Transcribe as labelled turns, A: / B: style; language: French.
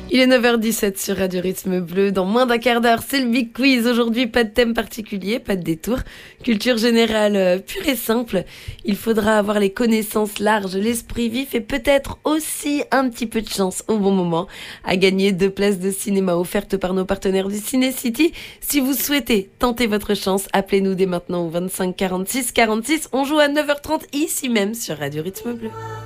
A: Il est 9h17 sur Radio Rythme Bleu. Dans moins d'un quart d'heure, c'est le Big Quiz. Aujourd'hui, pas de thème particulier, pas de détour. Culture générale pure et simple. Il faudra avoir les connaissances larges, l'esprit vif et peut-être aussi un petit peu de chance au bon moment à gagner 2 places de cinéma offertes par nos partenaires du Ciné City. Si vous souhaitez tenter votre chance, appelez-nous dès maintenant au 25 46 46. On joue à 9h30 ici même sur Radio Rythme Bleu.